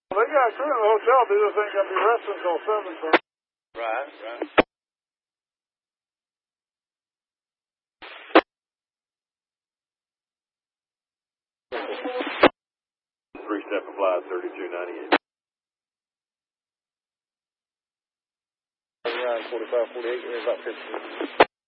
They got a crew in the hotel. They just ain't gonna be resting until 7. So. Right. 3-step applied, 3298. Yeah, 45, 48, about 15.